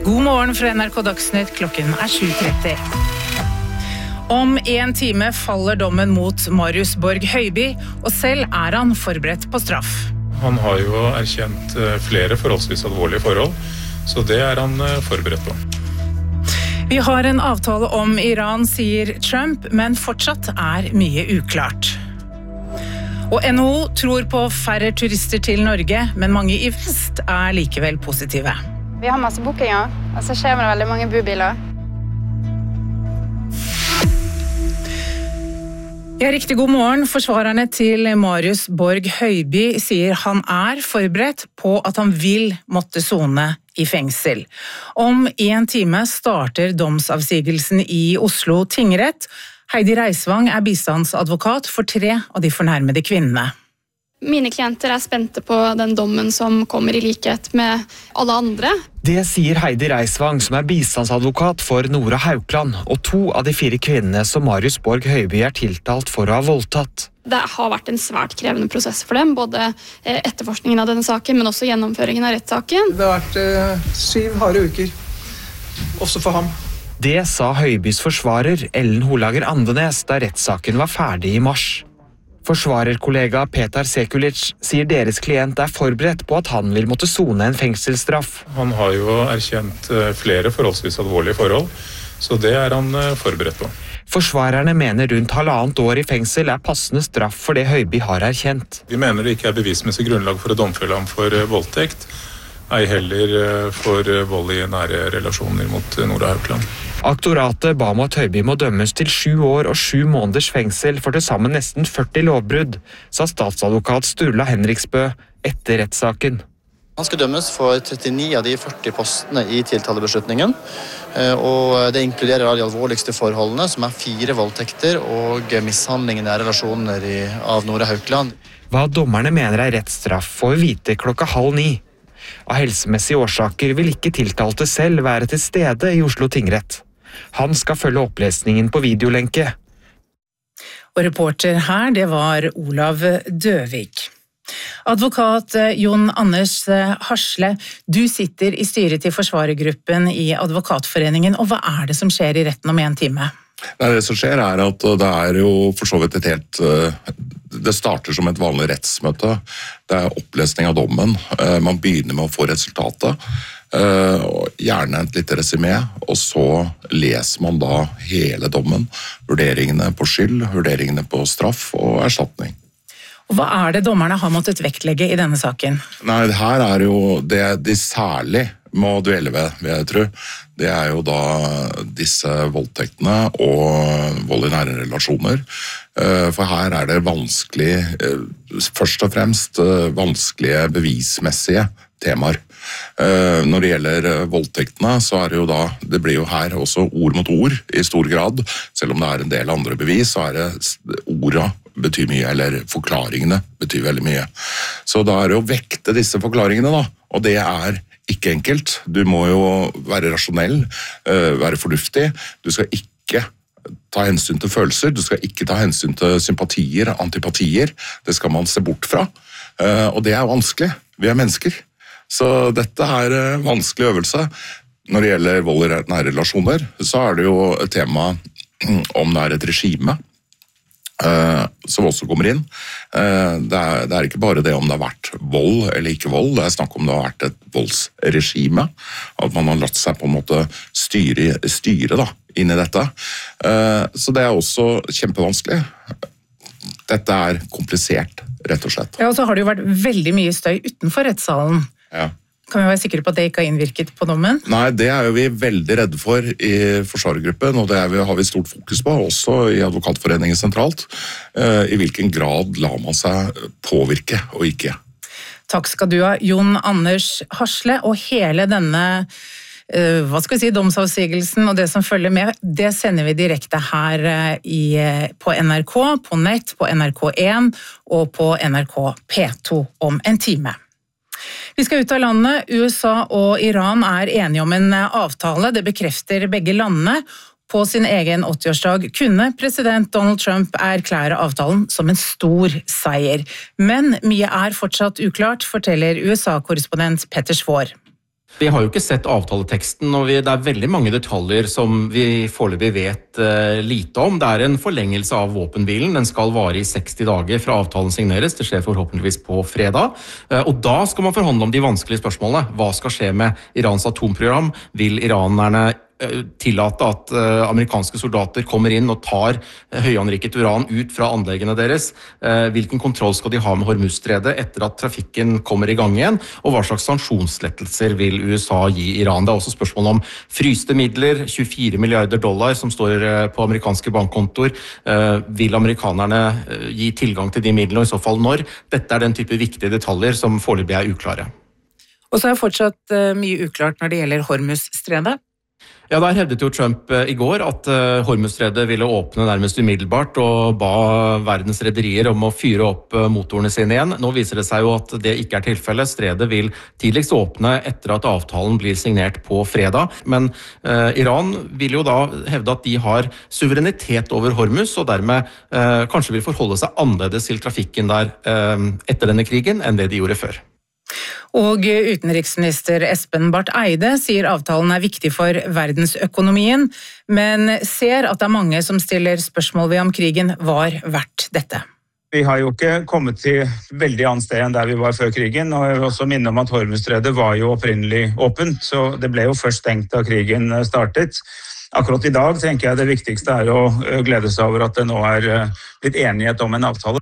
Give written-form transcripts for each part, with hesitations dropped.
God morgen fra NRK Dagsnytt, klokken 7:30. Om en time faller dommen mot Marius Borg Høiby, og selv han forberedt på straff. Han har jo erkjent flere forholdsvis alvorlige forhold, så det han forberedt på. Vi har en avtale om Iran, sier Trump, men fortsatt mye uklart. Og NHO tror på færre turister til Norge, men mange i vest likevel positive. Vi har masse bookinger, og så skjer det veldig mange bubiler. Ja, riktig god morgen. Forsvarerne til Marius Borg Høiby sier han forberedt på at han vil måtte sone i fengsel. Om en time starter domsavsigelsen i Oslo tingrett. Heidi Reisvang bistandsadvokat for 3 av de fornærmede kvinnene. Mine klienter spente på den dommen som kommer i likhet med alle andre. Det sier Heidi Reisvang, som bistandsadvokat for Nora Haukeland, og 2 av de 4 kvinnene som Marius Borg Høiby tiltalt for å ha voldtatt. Det har vært en svært krevende prosess for dem, både etterforskningen av denne saken, men også gjennomføringen av rettssaken. Det har vært 7 harde uker, også for ham. Det sa Høibys forsvarer, Ellen Holager Andenes, da rettssaken var ferdig i mars. Forsvarerkollega Petar Sekulic sier deres klient forberedt på at han vil måtte sone en fengselsstraff. Han har jo erkjent flere forholdsvis alvorlige forhold, så det han forberedt på. Forsvarerne mener rundt 1,5 år i fengsel passende straff for det Høiby har erkjent. Vi mener det ikke bevismessig grunnlag for å domfelle ham for voldtekt, ei heller for vold i nære relasjoner mot Nora Haukeland. Aktoratet ba om at Høiby må dømmes til 7 år og 7 måneders fengsel for til sammen nesten 40 lovbrudd, sa statsadvokat Sturla Henriksbø etter rettssaken. Han skal dømmes for 39 av de 40 postene i tiltalebeslutningen, og det inkluderer de alvorligste forholdene, som 4 voldtekter og mishandlingen i relasjoner av Nora Haukeland. Hva dommerne mener rettsstraff får vi vite 8:30. Av helsemessige årsaker vil ikke tiltalte selv være til stede i Oslo tingrett. Han skal følge opplesningen på videolenke. Og reporter her, det var Olav Døvik. Advokat Jon Anders Hasle, du sitter i styret til forsvarergruppen i Advokatforeningen, og hva det som skjer i retten om en time? Nei, det som skjer at det jo for så vidt det starter som et vanlig rettsmøte. Det opplesning av dommen. Man begynner med å få resultatet, gjerne et lite resymé, og så leser man da hele dommen. Vurderingene på skyld, vurderingene på straff og erstatning. Og hva det dommerne har måttet vektlegge i denne saken? Nei, her jo det de særlig må duelle ved, vil jeg tro. Det jo da disse voldtektene og vold i nære relasjoner. For her det vanskelig, først og fremst vanskelige bevismessige temaer. Når det gjelder voldtektene, så det jo da, det blir jo her også ord mot ord i stor grad. Selv om det en del andre bevis, så det orda betyr mye, eller forklaringene betyr veldig mye. Så da det å vekte disse forklaringene da, og det ikke enkelt. Du må jo være rasjonell, være fornuftig. Du skal ikke ta hensyn til følelser, du skal ikke ta hensyn til sympatier, antipatier. Det skal man se bort fra. Og det vanskelig. Vi mennesker. Så dette en vanskelig øvelse. Når det gjelder vold i nære relasjoner, så det jo et tema om det et regime som også kommer inn. Det ikke bare det om det har vært vold eller ikke vold, det snakk om det har vært et voldsregime, at man har latt seg på en måte styre da, inn i dette. Så det også kjempevanskelig. Dette komplisert, rett og slett. Ja, og så har det jo vært veldig mye støy utenfor rettssalen. Ja. Kan vi være sikre på at det ikke har innvirket på dommen? Nei, det jo vi veldig redde for i forsvarergruppen, og det har vi stort fokus på, også i Advokatforeningen sentralt. I hvilken grad lar man seg påvirke og ikke. Takk skal du ha, Jon Anders Hasle, og hele denne domsavsigelsen og det som følger med, det sender vi direkte her på NRK, på nett, på NRK1 og på NRK P2 om en time. Vi skal ut av landet. USA og Iran enige om en avtale. Det bekrefter begge landene. På sin egen 80-årsdag kunne president Donald Trump erklære avtalen som en stor seier. Men mye fortsatt uklart, forteller USA-korrespondent Petter Svår. Vi har jo ikke sett avtaleteksten, og det veldig mange detaljer som vi foreløpig vet lite om. Det en forlengelse av våpenhvilen. Den skal vare i 60 dager fra avtalen signeres. Det skjer forhåpentligvis på fredag. Og da skal man forhandle om de vanskelige spørsmålene. Hva skal skje med Irans atomprogram? Vil iranerne tillate at amerikanske soldater kommer inn og tar høyanriket uran ut fra anleggene deres? Hvilken kontroll skal de ha med Hormuzstredet etter at trafikken kommer i gang igjen? Og hva slags sanksjonslettelser vil USA gi Iran? Det også spørsmål om fryste midler, $24 milliarder som står på amerikanske bankkontor. Vil amerikanerne gi tilgang til de midlene, og i så fall når? Dette den type viktige detaljer som foreløpig uklare. Og så fortsatt mye uklart når det gjelder Hormuzstredet. Ja, der hevdet jo Trump i går at Hormuzstredet ville åpne nærmest umiddelbart og ba verdens rederier om å fyre opp motorene sine igjen. Nå viser det seg jo at det ikke tilfellet. Stredet vil tidligst åpne etter at avtalen blir signert på fredag. Men Iran vil jo da hevde at de har suverenitet over Hormuz, og dermed kanskje vil forholde seg annerledes til trafikken der etter denne krigen enn det de gjorde før. Og utenriksminister Espen Barth Eide sier avtalen viktig for verdensøkonomien, men ser at det mange som stiller spørsmål ved om krigen var verdt dette. Vi har jo ikke kommet til veldig annet sted enn der vi var før krigen, og jeg vil også minne om at Hormuzstredet var jo opprinnelig åpent, så det ble jo først stengt da krigen startet. Akkurat i dag tenker jeg det viktigste å glede seg over at det nå blitt enighet om en avtale.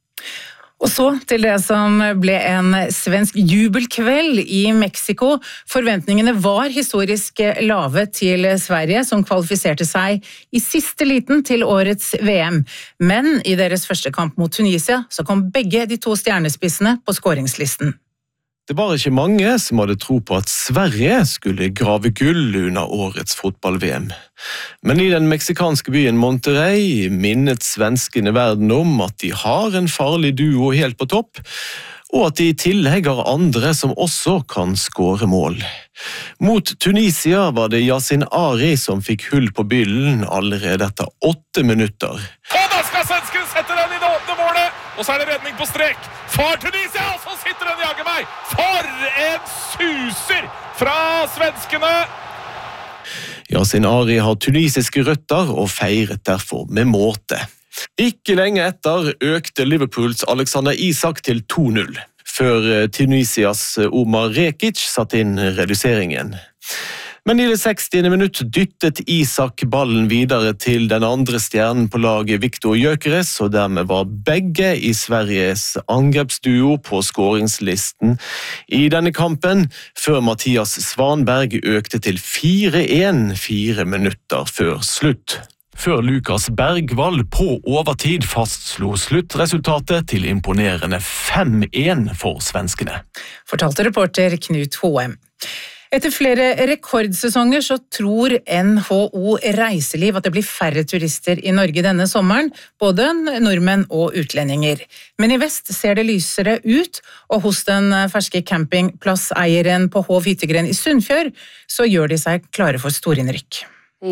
Og så til det som ble en svensk jubelkveld i Mexico. Forventningene var historisk lave til Sverige, som kvalifiserte seg i siste liten til årets VM. Men i deres første kamp mot Tunisia så kom begge de to stjernespissene på scoringslisten. Det var ikke mange som hadde tro på at Sverige skulle grave gull under årets fotball-VM. Men i den meksikanske byen Monterrey minnet svenskene verden om at de har en farlig duo helt på topp, og at de i tillegg har andre som også kan skåre mål. Mot Tunisia var det Yasin Ari som fikk hull på byllen allerede etter 8 minutter. Og da skal svensken sette den i det åpne målet, og så det redning på strek for Tunisia, og så sitter den jager meg. For en suser fra svenskene! Yasin Ari har tunisiske røtter og feiret derfor med måte. Ikke lenge etter økte Liverpools Alexander Isak til 2-0, før Tunisias Omar Rekic satte inn reduseringen. Men i det 60. minutt dyttet Isak ballen videre til den andre stjernen på laget Viktor Gyökeres, og dermed var begge i Sveriges angrepsduo på scoringslisten i denne kampen, før Mathias Svanberg økte til 4-1 4 minutter før slutt. Før Lukas Bergvall på overtid fastslo sluttresultatet til imponerende 5-1 for svenskene. Fortalte reporter Knut Hoem. Etter flere rekordsesonger så tror NHO Reiseliv at det blir færre turister i Norge denne sommeren, både nordmenn og utlendinger. Men i vest ser det lysere ut, og hos den ferske campingplasseieren på Hov Hyttegren i Sunnfjord så gjør de seg klare for storinnrykk.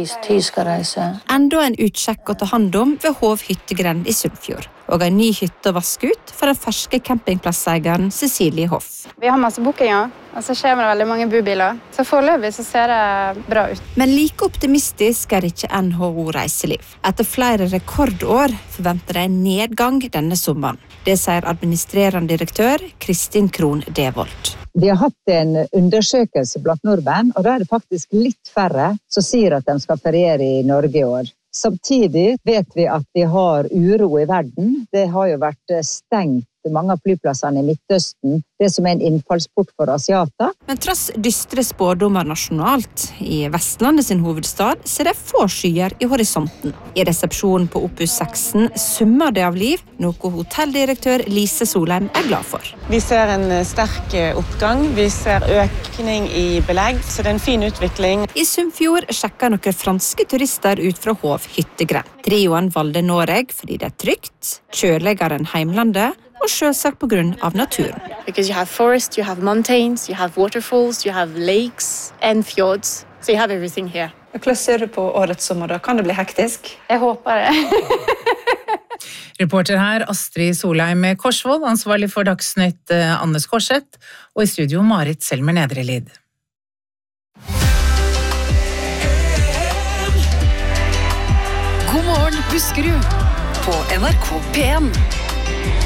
Enda en utsjekk å ta hand om ved Hov Hyttegren i Sunnfjord, og en ny hytte å vaske ut for den ferske campingplasseieren Cecilie Hoff. Vi har masse bookinger, og så kommer det veldig mange bubiler. Så foreløpig så ser det bra ut. Men like optimistisk ikke NHO Reiseliv. Etter flere rekordår forventer de en nedgang denne sommeren. Det sier administrerende direktør Kristin Krohn Devold. Vi har hatt en undersøkelse blant nordmenn, og da det faktisk litt færre som sier at de skal feriere i Norge i år. Samtidig vet vi at vi har uro i verden. Det har jo vært stengt mange av flyplassene i Midtøsten, det som en innfallsport for asiater. Men tross dystre spådommer nasjonalt, i Vestlandet sin hovedstad, ser det få skyer i horisonten. I resepsjonen på Opus 16 summer det av liv, noe hotelldirektør Lise Solheim glad for. Vi ser en sterk oppgang, vi ser økning i belegg, så det en fin utvikling. I Sunnfjord sjekker noen franske turister ut fra Hov Hyttegren. Trioen valgte Noreg fordi det trygt, kjøligere enn heimlandet, og selvsagt på grunn av naturen. Because you have forest, you have mountains, you have waterfalls, you have lakes and fjords. So you have everything here. Hvordan ser du på årets sommer da? Kan det bli hektisk? Jeg håper det. Reporter her Astrid Solheim Korsvold, ansvarlig for Dagsnytt Annes Korseth, og i studio Marit Selmer Nedrelid. Buskerud på NRK P1.